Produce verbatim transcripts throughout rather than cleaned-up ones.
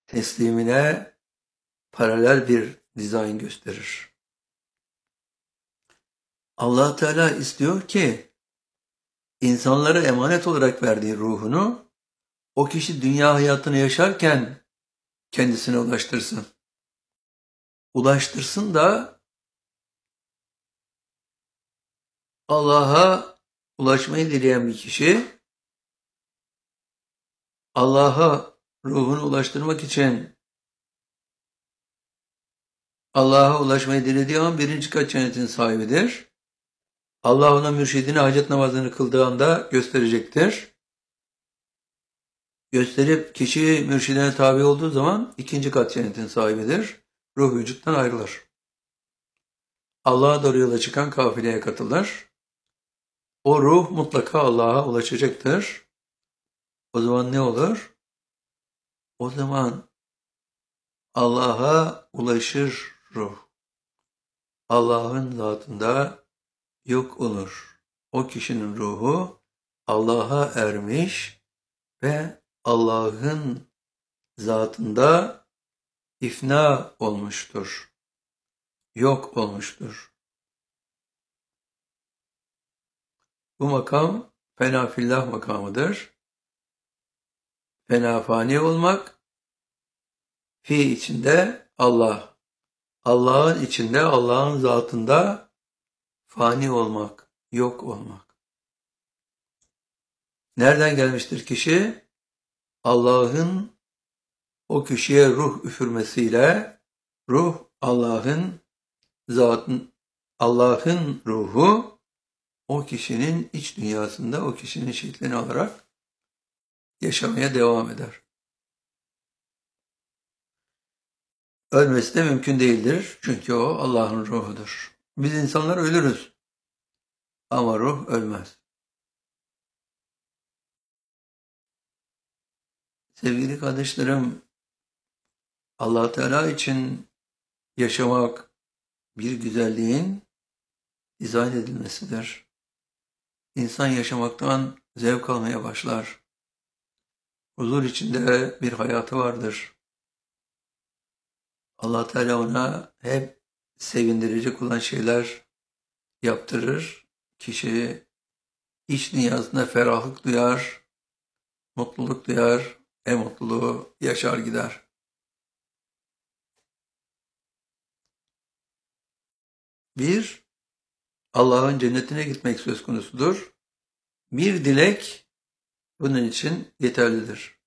teslimine paralel bir dizayn gösterir. Allah Teala istiyor ki insanlara emanet olarak verdiği ruhunu o kişi dünya hayatını yaşarken kendisine ulaştırsın. Ulaştırsın da Allah'a ulaşmayı dileyen bir kişi Allah'a ruhunu ulaştırmak için Allah'a ulaşmayı dilediği an birinci kat cennetin sahibidir. Allah ona mürşidine hacet namazını kıldığı anda gösterecektir. Gösterip kişi mürşidine tabi olduğu zaman ikinci kat cennetin sahibidir. Ruh vücuttan ayrılır. Allah'a doğru yola çıkan kafileye katılır. O ruh mutlaka Allah'a ulaşacaktır. O zaman ne olur? O zaman Allah'a ulaşır ruh. Allah'ın zatında yok olur. O kişinin ruhu Allah'a ermiş ve Allah'ın zatında ifna olmuştur. Yok olmuştur. Bu makam fena fillah makamıdır. Fena fani olmak, fi içinde Allah, Allah'ın içinde, Allah'ın zatında fani olmak, yok olmak. Nereden gelmiştir kişi? Allah'ın o kişiye ruh üfürmesiyle, ruh Allah'ın zatın, Allah'ın ruhu o kişinin iç dünyasında o kişinin şeklini alarak yaşamaya devam eder. Ölmesi de mümkün değildir. Çünkü o Allah'ın ruhudur. Biz insanlar ölürüz. Ama ruh ölmez. Sevgili kardeşlerim, Allah Teala için yaşamak bir güzelliğin dizayn edilmesidir. İnsan yaşamaktan zevk almaya başlar. Huzur içinde bir hayatı vardır. Allah Teala ona hep sevindirecek olan şeyler yaptırır. Kişi iç dünyasında ferahlık duyar, mutluluk duyar, en mutluluğu yaşar gider. Bir, Allah'ın cennetine gitmek söz konusudur. Bir dilek bunun için yeterlidir.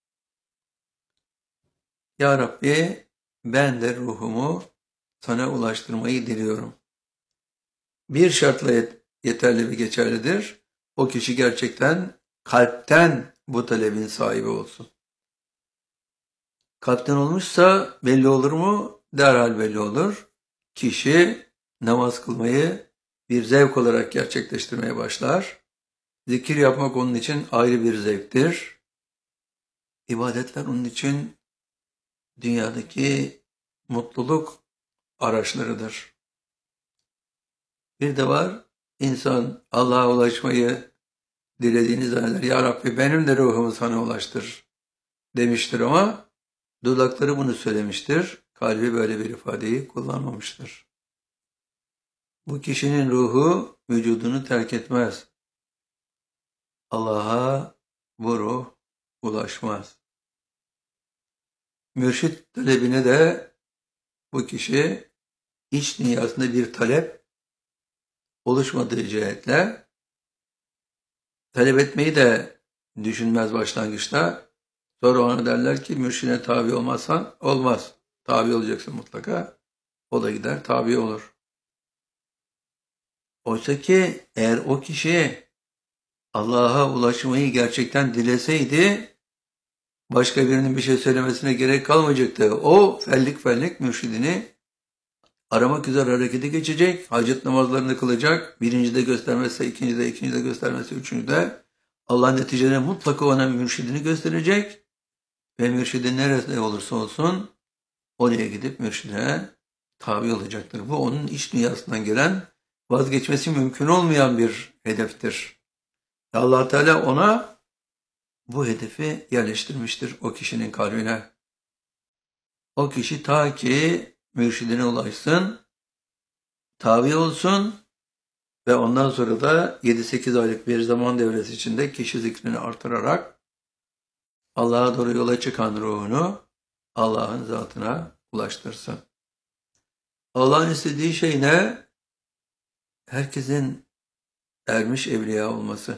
Ya Rabbi, ben de ruhumu sana ulaştırmayı diliyorum. Bir şartla yeterli ve geçerlidir. O kişi gerçekten kalpten bu talebin sahibi olsun. Kalpten olmuşsa belli olur mu? Derhal belli olur. Kişi namaz kılmayı bir zevk olarak gerçekleştirmeye başlar. Zikir yapmak onun için ayrı bir zevktir. İbadetler onun için dünyadaki mutluluk araçlarıdır. Bir de var, insan Allah'a ulaşmayı dilediğini zanneder. Ya Rabbi benim de ruhumu sana ulaştır demiştir ama dudakları bunu söylemiştir. Kalbi böyle bir ifadeyi kullanmamıştır. Bu kişinin ruhu vücudunu terk etmez. Allah'a bu ruh ulaşmaz. Mürşit talebine de bu kişi iç dünyasında bir talep oluşmadığı cihetle talep etmeyi de düşünmez başlangıçta. Sonra ona derler ki mürşidine tabi olmazsan olmaz. Tabi olacaksın mutlaka. O da gider tabi olur. Oysa ki eğer o kişi Allah'a ulaşmayı gerçekten dileseydi başka birinin bir şey söylemesine gerek kalmayacaktı. O fellik fellik mürşidini aramak üzere harekete geçecek, hacet namazlarını kılacak, birincide göstermezse ikincide, ikincide göstermezse üçüncüde Allah neticede mutlaka ona mürşidini gösterecek ve mürşidin nerede olursa olsun oraya gidip mürşidine tabi olacaktır. Bu onun iç dünyasından gelen vazgeçmesi mümkün olmayan bir hedeftir. Allah Teala ona bu hedefi yerleştirmiştir o kişinin kalbine. O kişi ta ki mürşidine ulaşsın, tabi olsun ve ondan sonra da yedi sekiz aylık bir zaman devresi içinde kişi zikrini artırarak Allah'a doğru yola çıkan ruhunu Allah'ın zatına ulaştırsın. Allah'ın istediği şey ne? Herkesin ermiş evliya olması.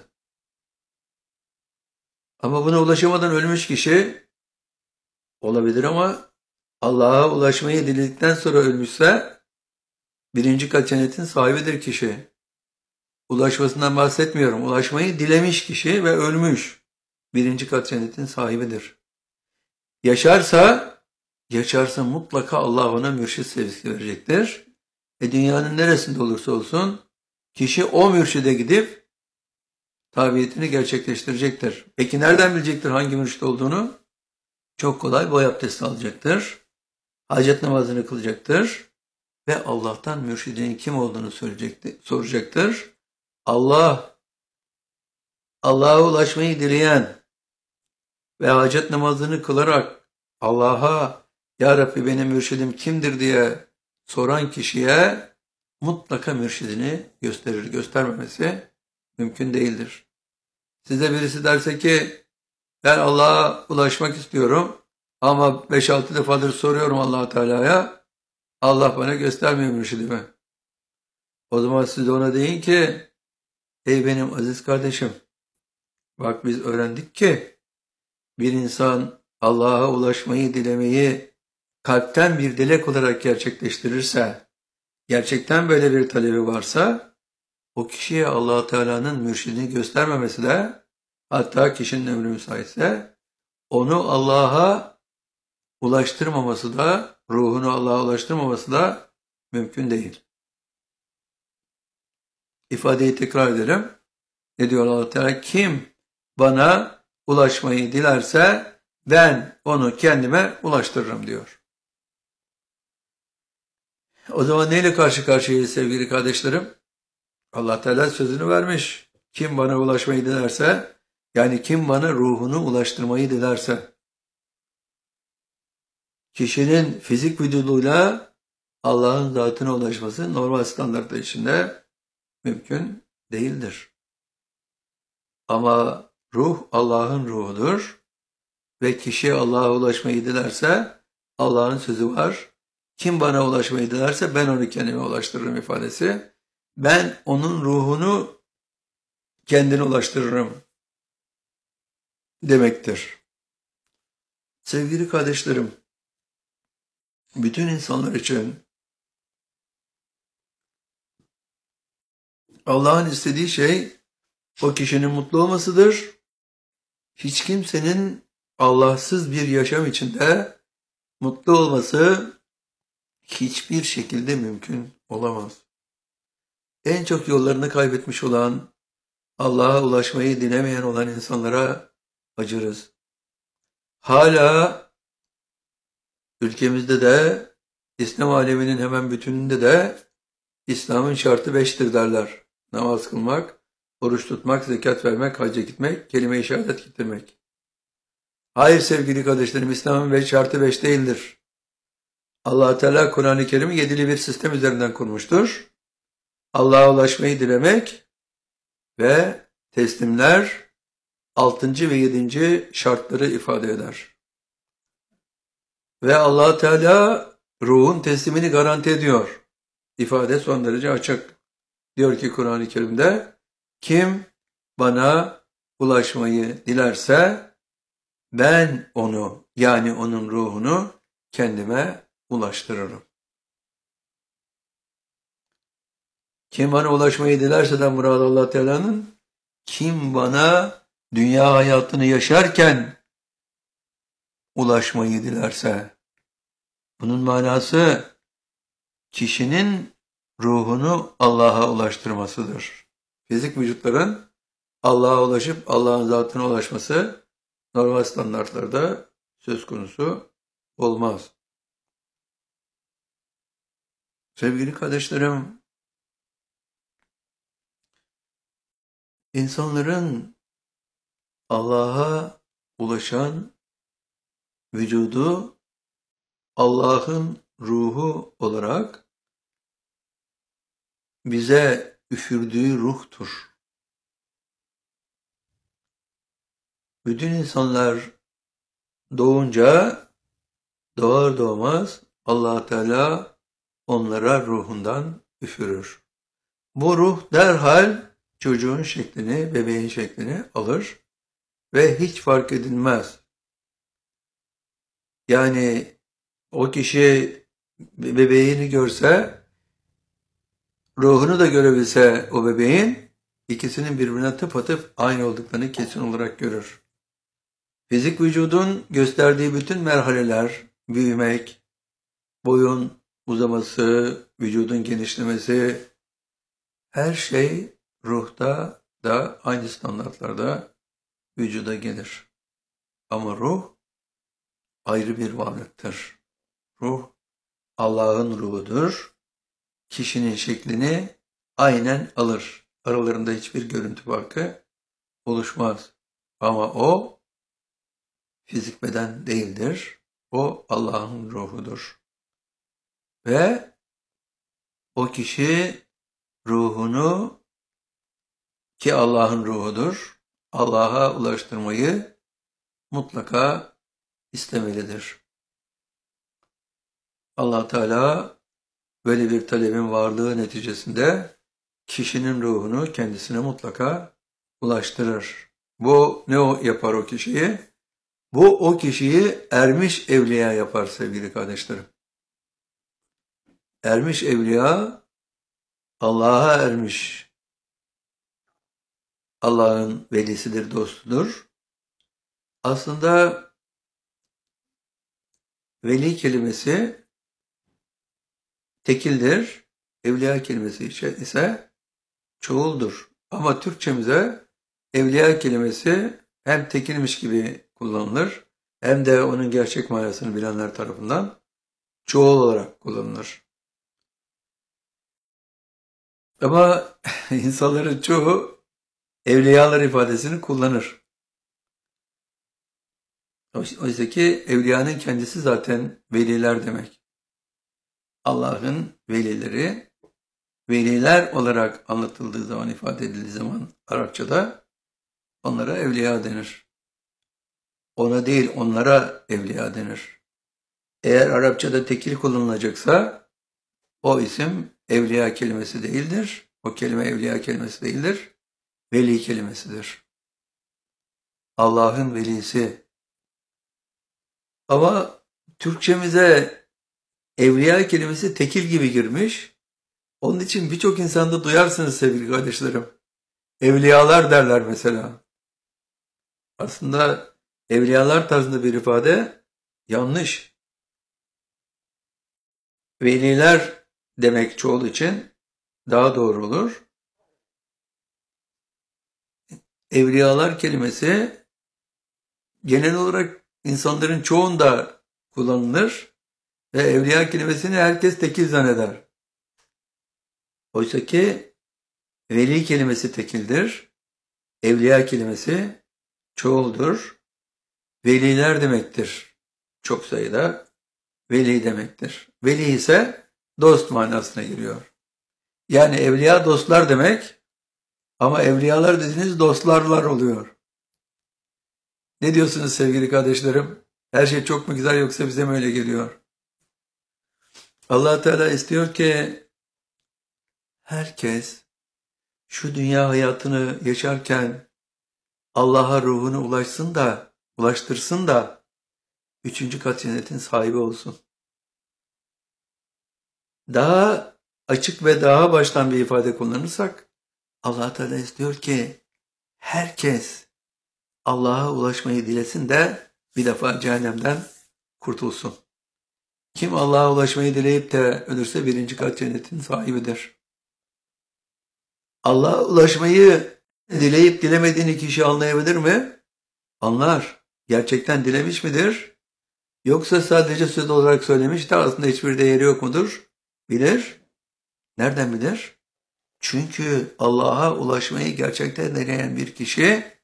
Ama buna ulaşamadan ölmüş kişi olabilir ama Allah'a ulaşmayı diledikten sonra ölmüşse birinci kat cennetin sahibidir kişi. Ulaşmasından bahsetmiyorum. Ulaşmayı dilemiş kişi ve ölmüş. Birinci kat cennetin sahibidir. Yaşarsa, yaşarsa mutlaka Allah ona mürşid sevgisi verecektir. E dünyanın neresinde olursa olsun kişi o mürşide gidip tabiyetini gerçekleştirecektir. Peki nereden bilecektir hangi mürşid olduğunu? Çok kolay, boy abdesti alacaktır. Hacet namazını kılacaktır. Ve Allah'tan mürşidinin kim olduğunu soracaktır. Allah, Allah'a ulaşmayı dileyen ve hacet namazını kılarak Allah'a Ya Rabbi benim mürşidim kimdir diye soran kişiye mutlaka mürşidini gösterir. Göstermemesi mümkün değildir. Size birisi derse ki ben Allah'a ulaşmak istiyorum ama beş altı defadır soruyorum Allah Teala'ya, Allah bana göstermiyor mürşidimi. O zaman siz de ona deyin ki ey benim aziz kardeşim, bak biz öğrendik ki bir insan Allah'a ulaşmayı dilemeyi kalpten bir dilek olarak gerçekleştirirse, gerçekten böyle bir talebi varsa o kişiye Allah Teala'nın mürşidini göstermemesi de, hatta kişinin ömrü müsaitse onu Allah'a ulaştırmaması da, ruhunu Allah'a ulaştırmaması da mümkün değil. İfadeyi tekrar edelim. Ne diyor Allah Teala? Kim bana ulaşmayı dilerse ben onu kendime ulaştırırım diyor. O zaman neyle karşı karşıyayız sevgili kardeşlerim? Allah Teala sözünü vermiş. Kim bana ulaşmayı dilerse, yani kim bana ruhunu ulaştırmayı dilerse, kişinin fizik vücuduyla Allah'ın zatına ulaşması normal standartlar içinde mümkün değildir. Ama ruh Allah'ın ruhudur ve kişi Allah'a ulaşmayı dilerse Allah'ın sözü var. Kim bana ulaşmayı dilerse ben onu kendime ulaştırırım ifadesi. Ben onun ruhunu kendine ulaştırırım demektir. Sevgili kardeşlerim, bütün insanlar için Allah'ın istediği şey o kişinin mutlu olmasıdır. Hiç kimsenin Allahsız bir yaşam içinde mutlu olması hiçbir şekilde mümkün olamaz. En çok yollarını kaybetmiş olan, Allah'a ulaşmayı dilemeyen olan insanlara acırız. Hala ülkemizde de, İslam aleminin hemen bütününde de İslam'ın şartı beştir derler. Namaz kılmak, oruç tutmak, zekat vermek, hacca gitmek, kelime-i şehadet getirmek. Hayır sevgili kardeşlerim, İslam'ın beş şartı beş değildir. Allah Teala Kur'an-ı Kerim'i yedili bir sistem üzerinden kurmuştur. Allah'a ulaşmayı dilemek ve teslimler altıncı ve yedinci şartları ifade eder. Ve Allah Teala ruhun teslimini garanti ediyor. İfade son derece açık. Diyor ki Kur'an-ı Kerim'de, kim bana ulaşmayı dilerse ben onu, yani onun ruhunu kendime ulaştırırım. Kim bana ulaşmayı dilerse de murad Allah Teala'nın, kim bana dünya hayatını yaşarken ulaşmayı dilerse, bunun manası kişinin ruhunu Allah'a ulaştırmasıdır. Fizik vücutların Allah'a ulaşıp Allah'ın zatına ulaşması normal standartlarda söz konusu olmaz. Sevgili kardeşlerim, insanların Allah'a ulaşan vücudu Allah'ın ruhu olarak bize üfürdüğü ruhtur. Bütün insanlar doğunca doğar doğmaz Allah Teala onlara ruhundan üfürür. Bu ruh derhal çocuğun şeklini, bebeğin şeklini alır ve hiç fark edilmez. Yani o kişi bebeğini görse, ruhunu da görebilse o bebeğin, ikisinin birbirine tıpatıp aynı olduklarını kesin olarak görür. Fizik vücudun gösterdiği bütün merhaleler, büyümek, boyun uzaması, vücudun genişlemesi, her şey ruhta da aynı standartlarda vücuda gelir. Ama ruh ayrı bir varlıktır. Ruh Allah'ın ruhudur. Kişinin şeklini aynen alır. Aralarında hiçbir görüntü farkı oluşmaz. Ama o fizik beden değildir. O Allah'ın ruhudur. Ve o kişi ruhunu, ki Allah'ın ruhudur, Allah'a ulaştırmayı mutlaka istemelidir. Allah Teala böyle bir talebin varlığı neticesinde kişinin ruhunu kendisine mutlaka ulaştırır. Bu ne o yapar o kişiyi? Bu o kişiyi ermiş evliya yapar sevgili kardeşlerim. Ermiş evliya Allah'a ermiş. Allah'ın velisidir, dostudur. Aslında veli kelimesi tekildir. Evliya kelimesi ise çoğuldur. Ama Türkçemize evliya kelimesi hem tekilmiş gibi kullanılır, hem de onun gerçek manasını bilenler tarafından çoğul olarak kullanılır. Ama insanların çoğu evliyalar ifadesini kullanır. Oysa ki evliyanın kendisi zaten veliler demek. Allah'ın velileri, veliler olarak anlatıldığı zaman, ifade edildiği zaman Arapçada onlara evliya denir. Ona değil, onlara evliya denir. Eğer Arapçada tekil kullanılacaksa o isim evliya kelimesi değildir. O kelime evliya kelimesi değildir. Veli kelimesidir. Allah'ın velisi. Ama Türkçemize evliya kelimesi tekil gibi girmiş. Onun için birçok insanda duyarsınız sevgili kardeşlerim. Evliyalar derler mesela. Aslında evliyalar tarzında bir ifade yanlış. Veliler demek çoğul için daha doğru olur. Evliyalar kelimesi genel olarak insanların çoğunda kullanılır ve evliya kelimesini herkes tekil zanneder. Oysa ki veli kelimesi tekildir, evliya kelimesi çoğuldur. Veliler demektir çok sayıda, veli demektir. Veli ise dost manasına giriyor. Yani evliya dostlar demek, ama evliyalar dediğiniz dostlarlar oluyor. Ne diyorsunuz sevgili kardeşlerim? Her şey çok mu güzel, yoksa bize mi öyle geliyor? Allah Teala istiyor ki herkes şu dünya hayatını yaşarken Allah'a ruhunu ulaşsın da, ulaştırsın da üçüncü kat cennetin sahibi olsun. Daha açık ve daha baştan bir ifade kullanırsak, Allah Teala istiyor ki herkes Allah'a ulaşmayı dilesin de bir defa cehennemden kurtulsun. Kim Allah'a ulaşmayı dileyip de ölürse birinci kat cennetin sahibidir. Allah'a ulaşmayı dileyip dilemediğini kişi anlayabilir mi? Anlar. Gerçekten dilemiş midir? Yoksa sadece söz olarak söylemiş de aslında hiçbir değeri yok mudur? Bilir. Nereden bilir? Çünkü Allah'a ulaşmayı gerçekten dileyen bir kişi,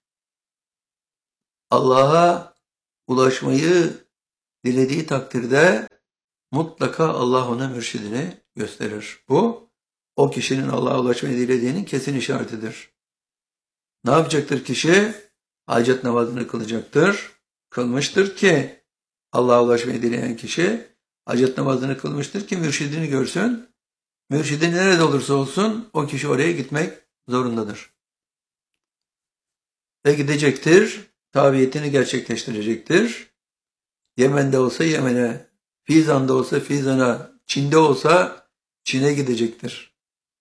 Allah'a ulaşmayı dilediği takdirde mutlaka Allah ona mürşidini gösterir. Bu, o kişinin Allah'a ulaşmayı dilediğinin kesin işaretidir. Ne yapacaktır kişi? Hacet namazını kılacaktır. Kılmıştır ki Allah'a ulaşmayı dileyen kişi hacet namazını kılmıştır ki mürşidini görsün. Mürşidi nerede olursa olsun o kişi oraya gitmek zorundadır. Ve gidecektir, tabiyetini gerçekleştirecektir. Yemen'de olsa Yemen'e, Fizan'da olsa Fizan'a, Çin'de olsa Çin'e gidecektir.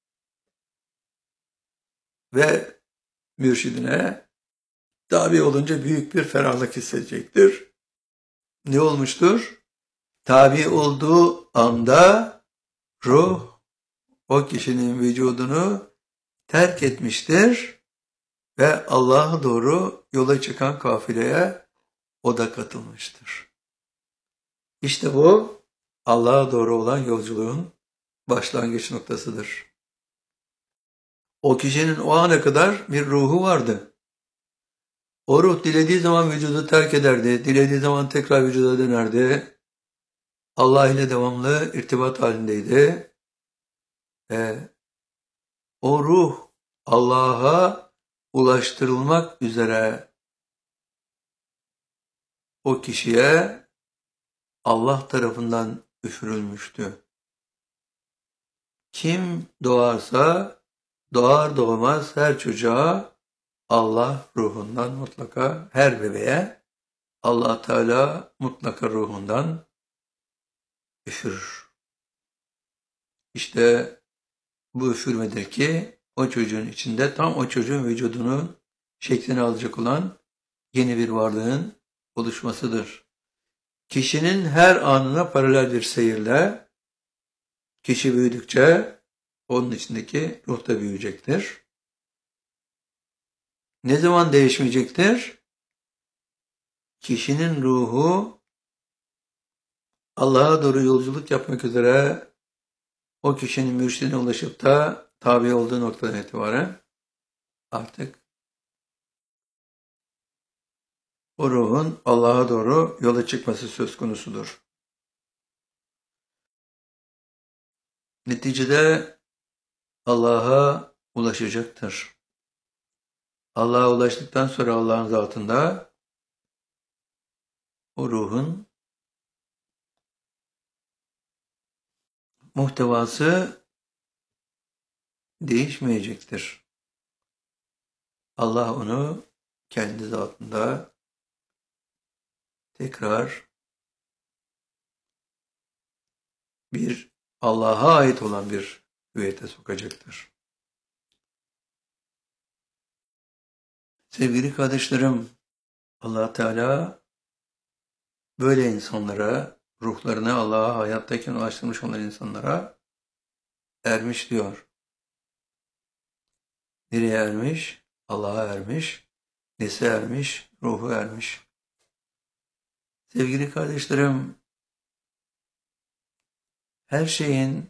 Ve mürşidine tabi olunca büyük bir ferahlık hissedecektir. Ne olmuştur? Tabi olduğu anda ruh o kişinin vücudunu terk etmiştir ve Allah'a doğru yola çıkan kafileye o da katılmıştır. İşte bu Allah'a doğru olan yolculuğun başlangıç noktasıdır. O kişinin o ana kadar bir ruhu vardı. O ruh dilediği zaman vücudu terk ederdi, dilediği zaman tekrar vücuda dönerdi. Allah ile devamlı irtibat halindeydi. Ve o ruh Allah'a ulaştırılmak üzere o kişiye Allah tarafından üfürülmüştü. Kim doğarsa doğar doğmaz her çocuğa Allah ruhundan mutlaka, her bebeğe Allah Teala mutlaka ruhundan üfürür. İşte bu üfürmedir ki o çocuğun içinde tam o çocuğun vücudunun şeklini alacak olan yeni bir varlığın oluşmasıdır. Kişinin her anına paralel bir seyirle kişi büyüdükçe onun içindeki ruh da büyüyecektir. Ne zaman değişmeyecektir? Kişinin ruhu Allah'a doğru yolculuk yapmak üzere o kişinin mürşidine ulaşıp da tabi olduğu noktadan itibaren artık o ruhun Allah'a doğru yola çıkması söz konusudur. Neticede Allah'a ulaşacaktır. Allah'a ulaştıktan sonra Allah'ın zatında o ruhun muhtevası değişmeyecektir. Allah onu kendi zatında tekrar bir Allah'a ait olan bir hüviyete sokacaktır. Sevgili kardeşlerim, Allah Teala böyle insanlara, ruhlarını Allah'a hayattayken ulaştırmış olan insanlara ermiş diyor. Nereye ermiş? Allah'a ermiş. Nesi ermiş? Ruhu ermiş. Sevgili kardeşlerim, her şeyin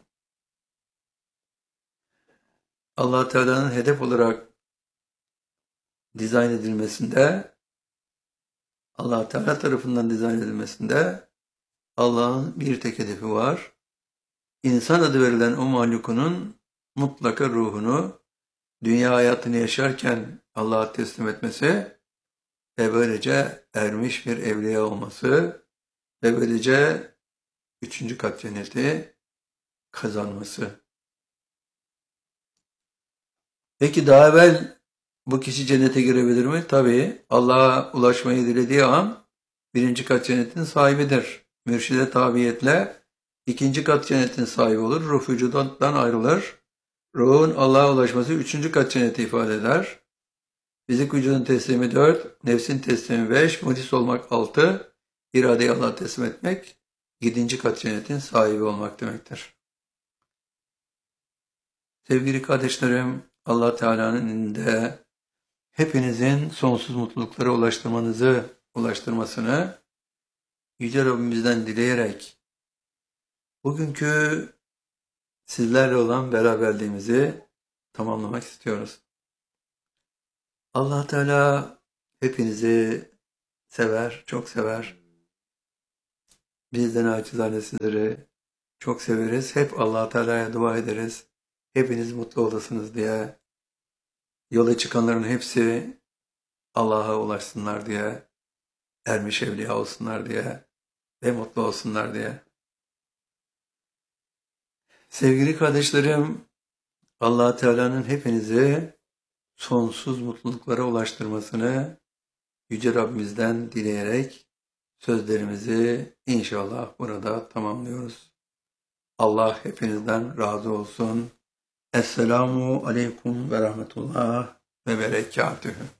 Allah Teala'nın hedef olarak dizayn edilmesinde, Allah Teala tarafından dizayn edilmesinde Allah'ın bir tek hedefi var. İnsan adı verilen o mahlukunun mutlaka ruhunu dünya hayatını yaşarken Allah'a teslim etmesi ve böylece ermiş bir evliya olması ve böylece üçüncü kat cenneti kazanması. Peki daha evvel bu kişi cennete girebilir mi? Tabii. Allah'a ulaşmayı dilediği an birinci kat cennetin sahibidir. Mürşide tabiyetle ikinci kat cennetin sahibi olur. Ruh vücudandan ayrılır. Ruhun Allah'a ulaşması üçüncü kat cenneti ifade eder. Fizik vücudun teslimi dört, nefsin teslimi beş, muhlis olmak altı, iradeyi Allah'a teslim etmek yedinci kat cennetin sahibi olmak demektir. Sevgili kardeşlerim, Allah Teala'nın elinde hepinizin sonsuz mutluluklara ulaştırmanızı, ulaştırmasını Yüce Rabbimizden dileyerek bugünkü sizlerle olan beraberliğimizi tamamlamak istiyoruz. Allah Teala hepinizi sever, çok sever. Bizden naçizane sizleri çok severiz. Hep Allah Teala'ya dua ederiz. Hepiniz mutlu olasınız diye. Yola çıkanların hepsi Allah'a ulaşsınlar diye. Ermiş evliya olsunlar diye. Ve mutlu olsunlar diye. Sevgili kardeşlerim, Allah Teala'nın hepinizi sonsuz mutluluklara ulaştırmasını Yüce Rabbimizden dileyerek sözlerimizi inşallah burada tamamlıyoruz. Allah hepinizden razı olsun. Esselamu aleyküm ve rahmetullah ve berekatühü.